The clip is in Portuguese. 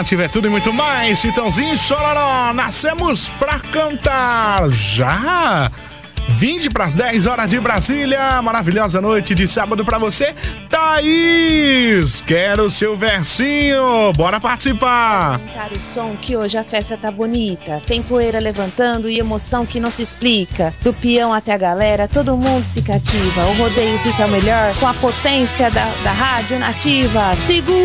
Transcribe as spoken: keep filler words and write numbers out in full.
Nativa é tudo e muito mais. Chitãozinho e Chororó, nascemos pra cantar. Já vinte para as dez horas de Brasília. Maravilhosa noite de sábado pra você. Thaís, quero o seu versinho. Bora participar. Aumentar o som que hoje a festa tá bonita. Tem poeira levantando e emoção que não se explica. Do peão até a galera, todo mundo se cativa. O rodeio fica melhor com a potência da, da rádio nativa. Segura.